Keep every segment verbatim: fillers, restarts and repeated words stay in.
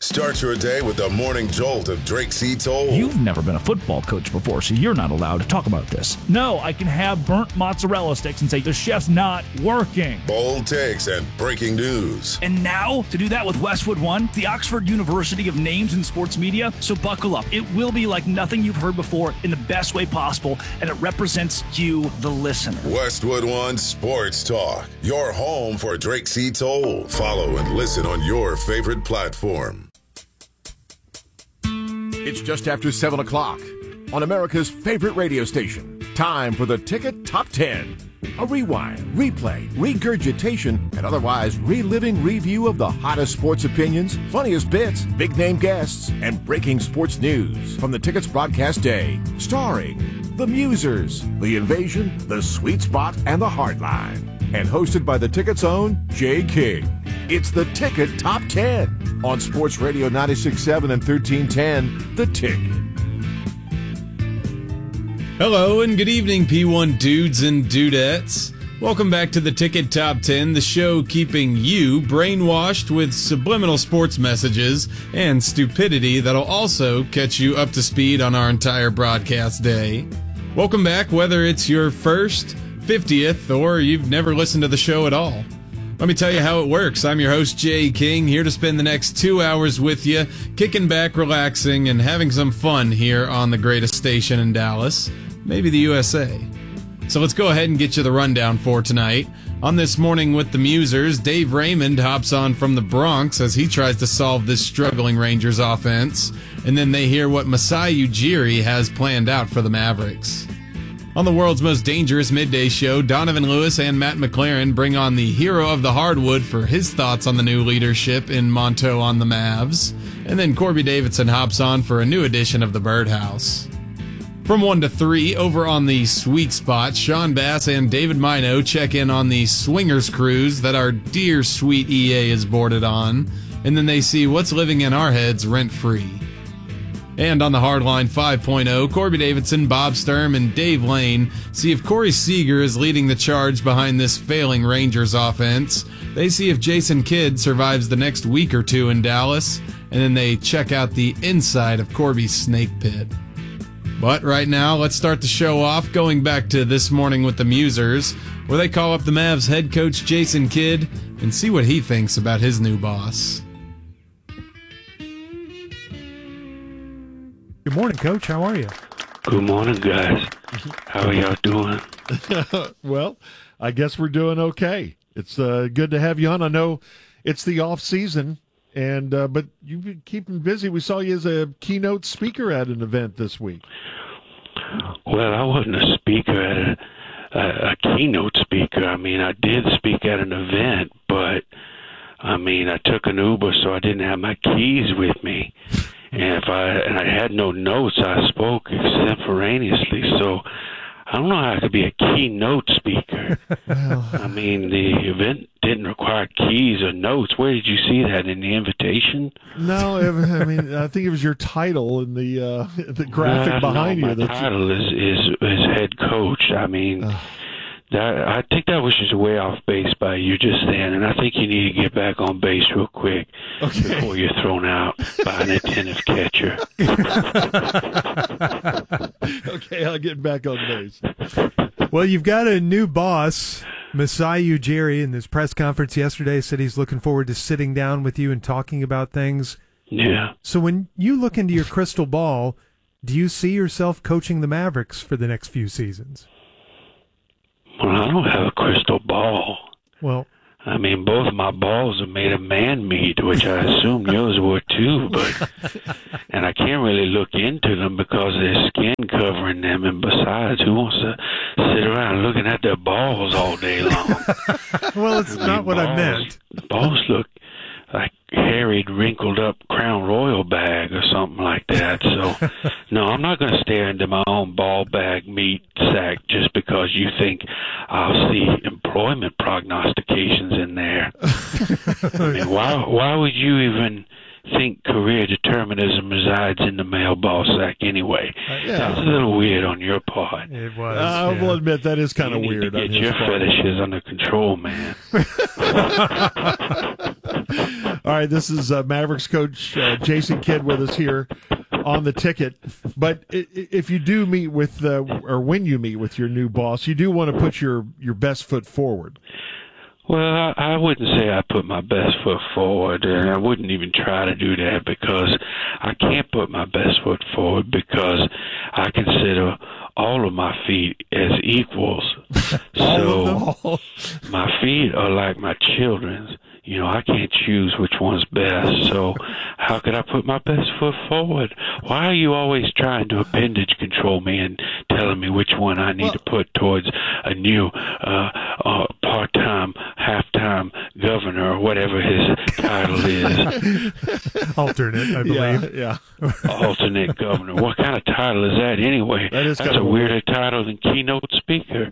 Start your day with the morning jolt of Drake C. Toll. You've never been a football coach before, so you're not allowed to talk about this. No, I can have burnt mozzarella sticks and say the chef's not working. Bold takes and breaking news. And now, to do that with Westwood One, the Oxford University of names in sports media. So buckle up. It will be like nothing you've heard before in the best way possible, and it represents you, the listener. Westwood One Sports Talk, your home for Drake C. Toll. Follow and listen on your favorite platform. It's just after seven o'clock on America's favorite radio station. Time for the Ticket Top ten. A rewind, replay, regurgitation, and otherwise reliving review of the hottest sports opinions, funniest bits, big-name guests, and breaking sports news from the Ticket's broadcast day. Starring The Musers, The Invasion, The Sweet Spot, and The Hardline. And hosted by the Ticket's own Jay King. It's the Ticket Top ten on Sports Radio ninety-six point seven and thirteen ten, The Ticket. Hello and good evening, P one dudes and dudettes. Welcome back to the Ticket Top ten, the show keeping you brainwashed with subliminal sports messages and stupidity that'll also catch you up to speed on our entire broadcast day. Welcome back, whether it's your first, fiftieth, or you've never listened to the show at all. Let me tell you how it works. I'm your host, Jay King, here to spend the next two hours with you, kicking back, relaxing, and having some fun here on the greatest station in Dallas, maybe the U S A. So let's go ahead and get you the rundown for tonight. On This Morning with the Musers, Dave Raymond hops on from the Bronx as he tries to solve this struggling Rangers offense, and then they hear what Masai Ujiri has planned out for the Mavericks. On the world's most dangerous midday show, Donovan Lewis and Matt McLaren bring on the hero of the hardwood for his thoughts on the new leadership in Monteau on the Mavs. And then Corby Davidson hops on for a new edition of the Birdhouse. From one to three, over on the Sweet Spot, Sean Bass and David Mino check in on the swingers cruise that our dear sweet E A is boarded on. And then they see what's living in our heads rent-free. And on the Hardline five point oh, Corby Davidson, Bob Sturm, and Dave Lane see if Corey Seager is leading the charge behind this failing Rangers offense. They see if Jason Kidd survives the next week or two in Dallas, and then they check out the inside of Corby's snake pit. But right now, let's start the show off going back to This Morning with the Musers, where they call up the Mavs head coach Jason Kidd and see what he thinks about his new boss. Good morning, Coach. How are you? Good morning, guys. How are y'all doing? Well, I guess we're doing okay. It's uh, good to have you on. I know it's the off season, and uh, but you've been keeping busy. We saw you as a keynote speaker at an event this week. Well, I wasn't a speaker at a, a, a keynote speaker. I mean, I did speak at an event, but I mean, I took an Uber, so I didn't have my keys with me. And if I and I had no notes, I spoke extemporaneously. So I don't know how I could be a keynote speaker. Well, I mean, the event didn't require keys or notes. Where did you see that in the invitation? No, I mean, I think it was your title in the uh, the graphic well, behind no, you. My title is, is is head coach. I mean. Uh. That, I think that was just way off base by you just then, and I think you need to get back on base real quick okay. before you're thrown out by an attentive catcher. Okay, I'll get back on base. Well, you've got a new boss, Masai Ujiri, in this press conference yesterday said he's looking forward to sitting down with you and talking about things. Yeah. So when you look into your crystal ball, do you see yourself coaching the Mavericks for the next few seasons? Well, I don't have a crystal ball. Well, I mean, both of my balls are made of man meat, which I assume yours were too, but and I can't really look into them because there's skin covering them, and besides, who wants to sit around looking at their balls all day long? Well, it's I mean, not what balls, I meant. Balls look like harried, wrinkled up Crown Royal bag or something like that. So, no, I'm not going to stare into my own ball bag meat sack just because you think I'll see employment prognostications in there. I mean, why, why would you even think career determinism resides in the male ball sack anyway. Uh, yeah. That's a little weird on your part. It was. Uh, I yeah. will admit that is kind of You need weird. to on get his your part. fetishes under control, man. All right, this is uh, Mavericks coach uh, Jason Kidd with us here on the ticket. But i- i- if you do meet with, uh, or when you meet with your new boss, you do want to put your, your best foot forward. Well, I, I wouldn't say I put my best foot forward, and I wouldn't even try to do that because I can't put my best foot forward because I consider all of my feet as equals. So my feet are like my children's. You know, I can't choose which one's best. So how could I put my best foot forward? Why are you always trying to appendage control me and telling me which one I need Well, to put towards a new uh, uh, part-time, half-time governor or whatever his title is? Alternate, I believe. Yeah, yeah. Alternate governor. What kind of title is that anyway? That is That's kind a of weirder title than keynote speaker.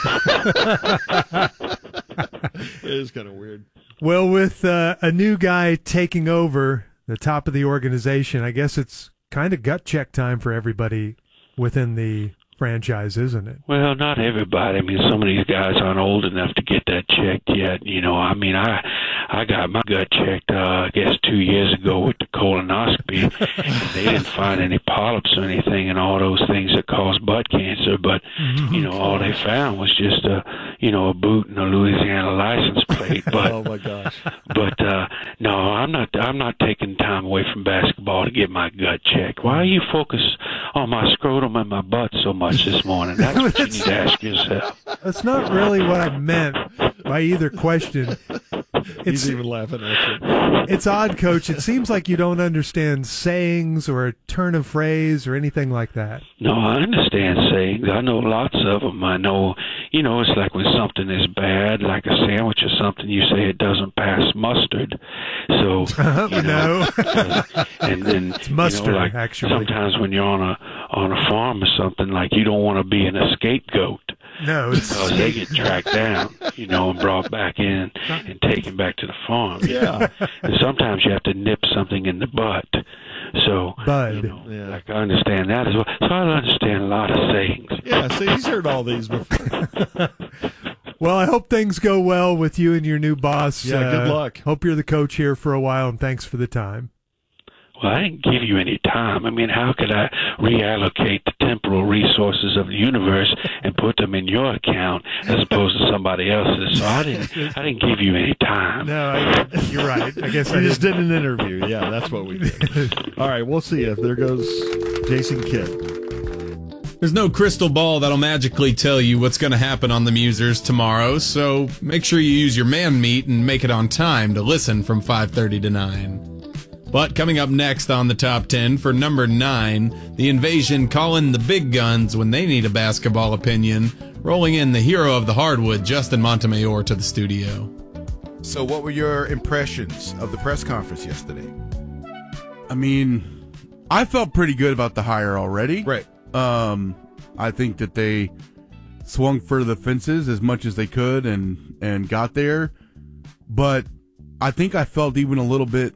It is kind of weird. Well, with uh, a new guy taking over the top of the organization, I guess it's kind of gut check time for everybody within the franchise, isn't it? Well, not everybody. I mean, some of these guys aren't old enough to get that checked yet. You know, I mean, I I got my gut checked, uh, I guess, two years ago with the colonoscopy. And they didn't find any polyps or anything and all those things that cause butt cancer. But, you know, all they found was just a, you know, a boot and a Louisiana license plate. But, Oh my gosh. but uh, no, I'm not. I'm not taking time away from basketball to get my gut checked. Why are you focused on my scrotum and my butt so much this morning? That's what you need to ask yourself. That's not really what I meant by either question. It's, He's even laughing at you. it's odd, Coach. It seems like you don't understand sayings or a turn of phrase or anything like that. No, I understand sayings. I know lots of them. I know, you know, it's like when something is bad, like a sandwich or something, you say it doesn't pass mustard. So, you know, No. and then It's mustard, you know, like actually. sometimes when you're on a on a farm or something, like you don't want to be in a scapegoat. No, it's Because they get tracked down, you know, and brought back in and taken back to the farm. Yeah. And sometimes you have to nip something in the butt. So, Bud. you know, Yeah. like I understand that as well. So I understand a lot of sayings. Yeah, see, he's heard all these before. Well, I hope things go well with you and your new boss. Yeah, good Uh, luck. Hope you're the coach here for a while, and thanks for the time. Well, I didn't give you any time. I mean, how could I reallocate the temporal resources of the universe and put them in your account as opposed to somebody else's? So I didn't. I didn't give you any time. No, I, you're right. I guess I We just did. did an interview. Yeah, that's what we did. All right, we'll see you. There goes Jason Kidd. There's no crystal ball that'll magically tell you what's going to happen on the Musers tomorrow, so make sure you use your man meat and make it on time to listen from five thirty to nine. But coming up next on the top ten for number nine, the Invasion calling the big guns when they need a basketball opinion, rolling in the hero of the hardwood, Justin Montemayor, to the studio. So what were your impressions of the press conference yesterday? I mean, I felt pretty good about the hire already. Right. Um, I think that they swung for the fences as much as they could and, and got there. But I think I felt even a little bit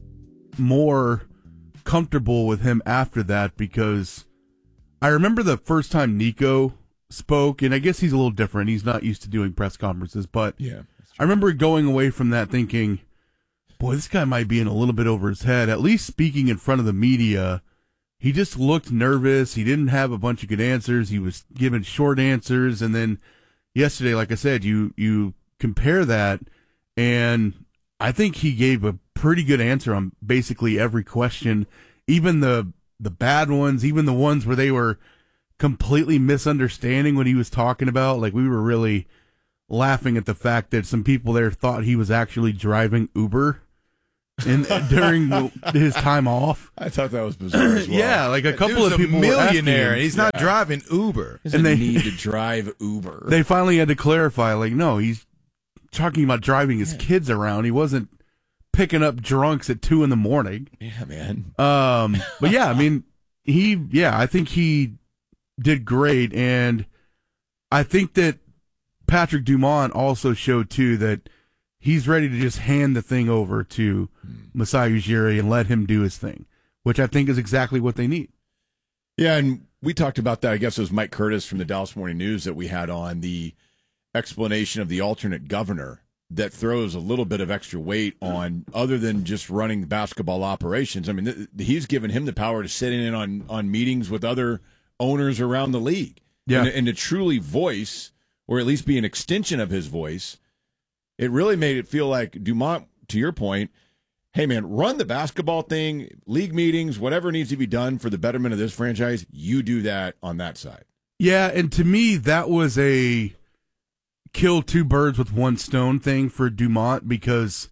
more comfortable with him after that because I remember the first time Nico spoke, and I guess he's a little different. He's not used to doing press conferences, but Yeah. I remember going away from that thinking, boy, this guy might be in a little bit over his head. At least speaking in front of the media, he just looked nervous. He didn't have a bunch of good answers. He was giving short answers. And then yesterday, like I said, you, you compare that, and I think he gave a pretty good answer on basically every question, even the the bad ones, even the ones where they were completely misunderstanding what he was talking about. Like, we were really laughing at the fact that some people there thought he was actually driving Uber in during the, his time off. I thought that was bizarre as well. Yeah, like a couple Dude's of people a were asking millionaire. him. He's not driving Uber. And And they- they need to drive Uber. They finally had to clarify, like, no, he's talking about driving his kids around. He wasn't picking up drunks at two in the morning. yeah, man. Um, but yeah, I mean, he, yeah, I think he did great. And I think that Patrick Dumont also showed too that he's ready to just hand the thing over to Masai Ujiri and let him do his thing, which I think is exactly what they need. Yeah, and we talked about that. I guess it was Mike Curtis from the Dallas Morning News that we had on the explanation of the alternate governor that throws a little bit of extra weight on other than just running basketball operations. I mean, th- he's given him the power to sit in on, on meetings with other owners around the league. Yeah. And, and to truly voice, or at least be an extension of his voice, it really made it feel like Dumont, to your point, hey, man, run the basketball thing, league meetings, whatever needs to be done for the betterment of this franchise, you do that on that side. Yeah, and to me, that was a kill two birds with one stone thing for Dumont, because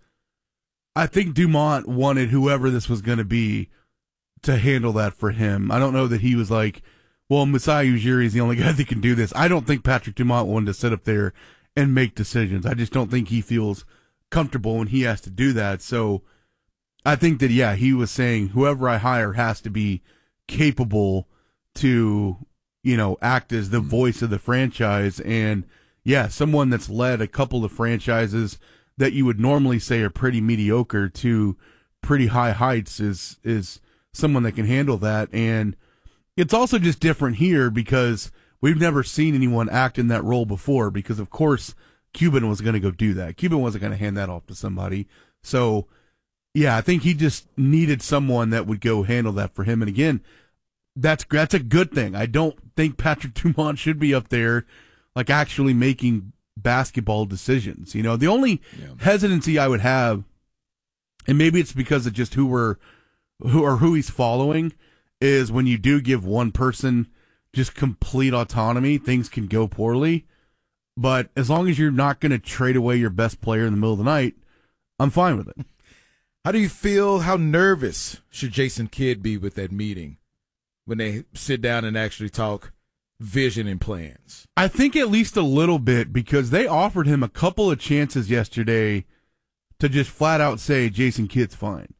I think Dumont wanted whoever this was going to be to handle that for him. I don't know that he was like, well, Masai Ujiri is the only guy that can do this. I don't think Patrick Dumont wanted to sit up there and make decisions. I just don't think he feels comfortable when he has to do that. So I think that, yeah, he was saying whoever I hire has to be capable to, you know, act as the voice of the franchise. And yeah, someone that's led a couple of franchises that you would normally say are pretty mediocre to pretty high heights is, is someone that can handle that. And it's also just different here because we've never seen anyone act in that role before, because of course Cuban was going to go do that. Cuban wasn't going to hand that off to somebody. So yeah, I think he just needed someone that would go handle that for him. And again, that's that's a good thing. I don't think Patrick Dumont should be up there like actually making basketball decisions. You know, the only yeah. hesitancy I would have, and maybe it's because of just who we're who or who he's following, is when you do give one person just complete autonomy, things can go poorly. But as long as you're not going to trade away your best player in the middle of the night, I'm fine with it. How do you feel? How nervous should Jason Kidd be with that meeting when they sit down and actually talk vision and plans? I think at least a little bit, because they offered him a couple of chances yesterday to just flat out say Jason Kidd's fine.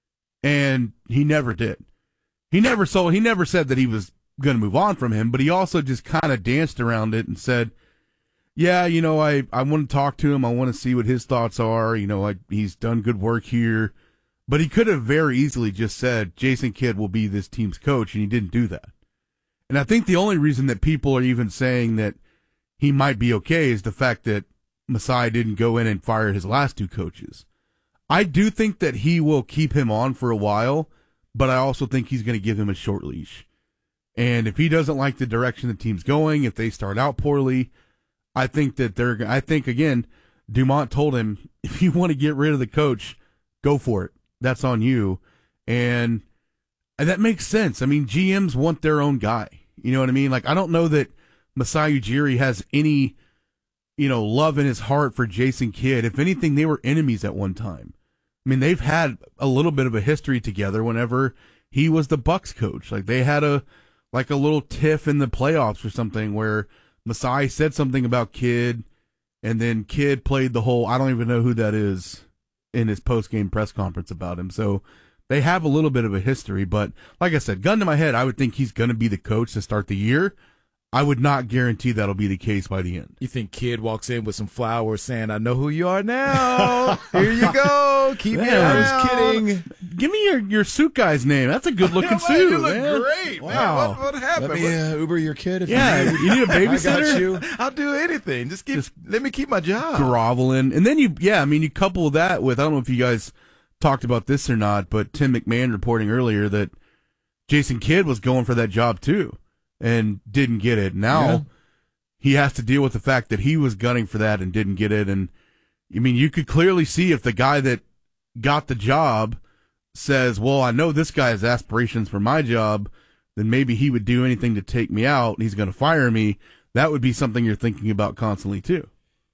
And he never did. He never saw, he never said that he was going to move on from him, but he also just kind of danced around it and said, yeah, you know, I, I want to talk to him. I want to see what his thoughts are. You know, I, he's done good work here. But he could have very easily just said, Jason Kidd will be this team's coach, and he didn't do that. And I think the only reason that people are even saying that he might be okay is the fact that Masai didn't go in and fire his last two coaches. I do think that he will keep him on for a while, but I also think he's going to give him a short leash. And if he doesn't like the direction the team's going, if they start out poorly, I think that they're, I think, again, Dumont told him, if you want to get rid of the coach, go for it. That's on you. And, and that makes sense. I mean, G Ms want their own guy. You know what I mean? Like, I don't know that Masai Ujiri has any, you know, love in his heart for Jason Kidd. If anything, they were enemies at one time. I mean, they've had a little bit of a history together whenever he was the Bucks coach. Like, they had a, like a little tiff in the playoffs or something where Masai said something about Kidd, and then Kidd played the whole, I don't even know who that is, in his post-game press conference about him. So they have a little bit of a history, but like I said, gun to my head, I would think he's going to be the coach to start the year. I would not guarantee that'll be the case by the end. You think Kidd walks in with some flowers saying, I know who you are now. Here you go. Keep me around. I was kidding. Give me your, your suit guy's name. That's a good looking suit. You look man. great. Wow. Man, what, what happened? Let me uh, Uber your kid if yeah, you need. you need a babysitter? I got you. I'll do anything. Just, keep, Just let me keep my job. Groveling. And then you, yeah, I mean, you couple that with, I don't know if you guys talked about this or not, but Tim McMahon reporting earlier that Jason Kidd was going for that job too and didn't get it. Now, yeah. He has to deal with the fact that he was gunning for that and didn't get it. And I mean, you could clearly see if the guy that got the job says, well, I know this guy has aspirations for my job, then maybe he would do anything to take me out and he's going to fire me. That would be something you're thinking about constantly too.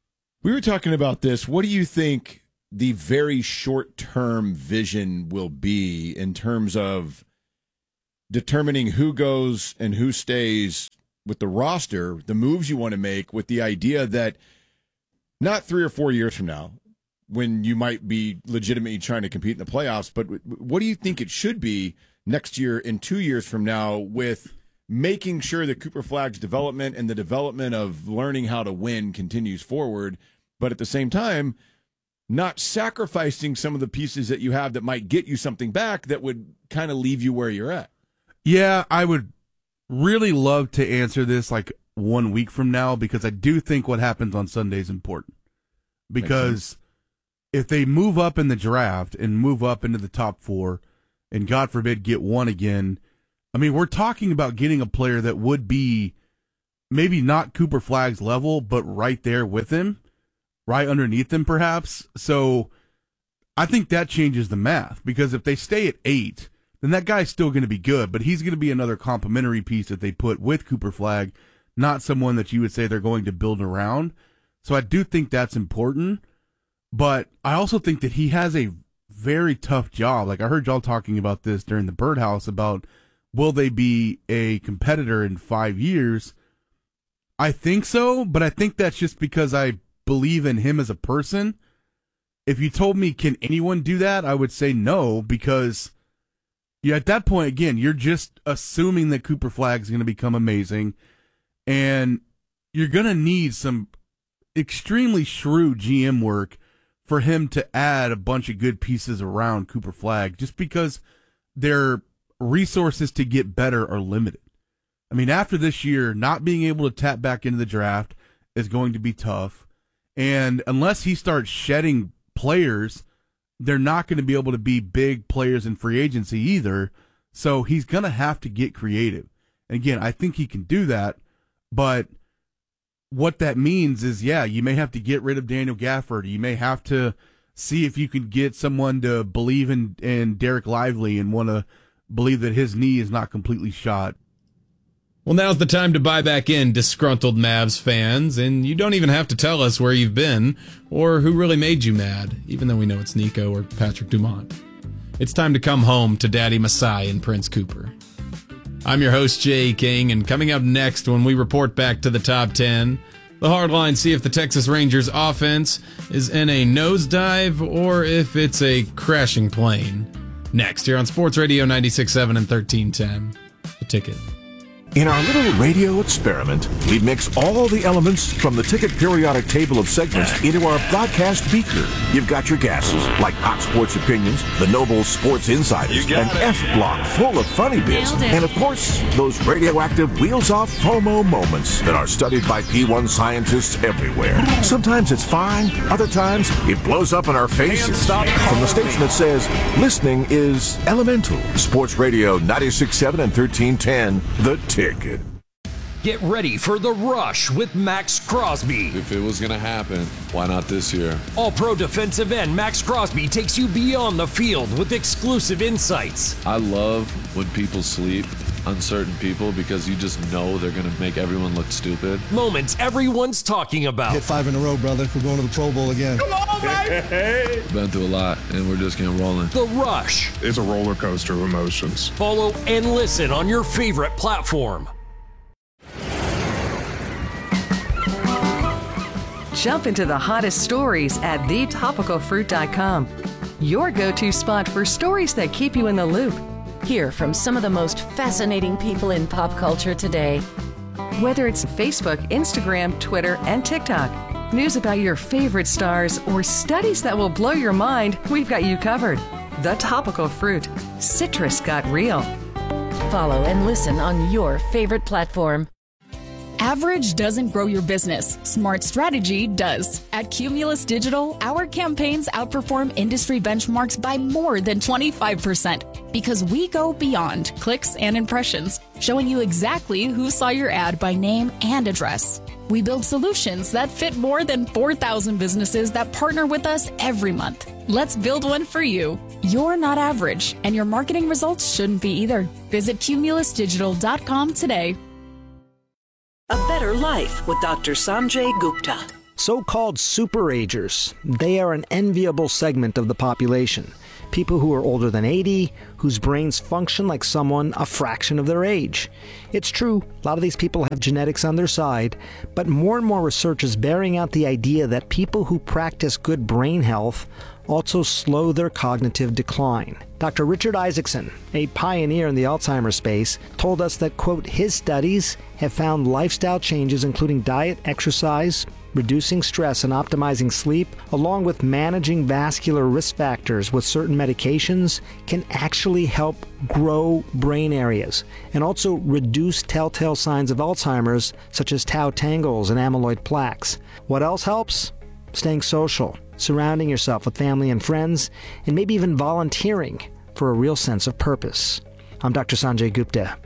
We were talking about this. What do you think the very short-term vision will be in terms of determining who goes and who stays with the roster, the moves you want to make, with the idea that not three or four years from now, when you might be legitimately trying to compete in the playoffs, but what do you think it should be next year and two years from now, with making sure that Cooper Flagg's development and the development of learning how to win continues forward, but at the same time, not sacrificing some of the pieces that you have that might get you something back that would kind of leave you where you're at. Yeah, I would really love to answer this like one week from now, because I do think what happens on Sunday is important. Because if they move up in the draft and move up into the top four, and God forbid get one again, I mean, we're talking about getting a player that would be maybe not Cooper Flagg's level, but right there with him, right underneath him perhaps. So I think that changes the math, because if they stay at eight, then that guy's still going to be good, but he's going to be another complementary piece that they put with Cooper Flagg, not someone that you would say they're going to build around. So I do think that's important, but I also think that he has a very tough job. Like I heard y'all talking about this during the Birdhouse about will they be a competitor in five years? I think so, but I think that's just because I believe in him as a person. If you told me, can anyone do that? I would say no, because yeah, at that point, again, you're just assuming that Cooper Flagg is going to become amazing, and you're going to need some extremely shrewd G M work for him to add a bunch of good pieces around Cooper Flagg, just because their resources to get better are limited. I mean, after this year, not being able to tap back into the draft is going to be tough, and unless he starts shedding players, they're not going to be able to be big players in free agency either. So he's going to have to get creative. And again, I think he can do that, but what that means is, yeah, you may have to get rid of Daniel Gafford. You may have to see if you can get someone to believe in, in Derek Lively and want to believe that his knee is not completely shot. Well, now's the time to buy back in, disgruntled Mavs fans, and you don't even have to tell us where you've been or who really made you mad, even though we know it's Nico or Patrick Dumont. It's time to come home to Daddy Masai and Prince Cooper. I'm your host, Jay King, and coming up next when we report back to the top ten, the Hardline, see if the Texas Rangers offense is in a nosedive or if it's a crashing plane. Next, here on Sports Radio ninety-six point seven and thirteen ten, The Ticket. In our little radio experiment, we mix all the elements from the Ticket periodic table of segments into our broadcast beaker. You've got your gases, like hot sports opinions, the noble sports insiders, an F-block full of funny bits, and of course, those radioactive wheels-off FOMO moments that are studied by P one scientists everywhere. Sometimes it's fine, other times it blows up in our faces. From the station that says, listening is elemental. Sports Radio ninety-six point seven and thirteen ten, The Ticket. Get ready for The Rush with Max Crosby. If it was going to happen, why not this year? All-pro defensive end Max Crosby takes you beyond the field with exclusive insights. I love when people sleep, uncertain people, because you just know they're going to make everyone look stupid. Moments everyone's talking about. Hit five in a row, brother. We're going to the Pro Bowl again. Come on, baby! Been through a lot, and we're just getting rolling. The Rush. It's a roller coaster of emotions. Follow and listen on your favorite platform. Jump into the hottest stories at the topical fruit dot com. Your go-to spot for stories that keep you in the loop. Hear from some of the most fascinating people in pop culture today. Whether it's Facebook, Instagram, Twitter, and TikTok, news about your favorite stars, or studies that will blow your mind, we've got you covered. The Topical Fruit. Citrus got real. Follow and listen on your favorite platform. Average doesn't grow your business. Smart strategy does. At Cumulus Digital, our campaigns outperform industry benchmarks by more than twenty-five percent because we go beyond clicks and impressions, showing you exactly who saw your ad by name and address. We build solutions that fit more than four thousand businesses that partner with us every month. Let's build one for you. You're not average, and your marketing results shouldn't be either. Visit cumulus digital dot com today. A Better Life with Doctor Sanjay Gupta. So-called superagers. They are an enviable segment of the population. People who are older than eighty, whose brains function like someone a fraction of their age. It's true, a lot of these people have genetics on their side, but more and more research is bearing out the idea that people who practice good brain health also slow their cognitive decline. Doctor Richard Isaacson, a pioneer in the Alzheimer's space, told us that, quote, his studies have found lifestyle changes including diet, exercise, Reducing stress and optimizing sleep, along with managing vascular risk factors with certain medications, can actually help grow brain areas and also reduce telltale signs of Alzheimer's, such as tau tangles and amyloid plaques. What else helps? Staying social, surrounding yourself with family and friends, and maybe even volunteering for a real sense of purpose. I'm Doctor Sanjay Gupta.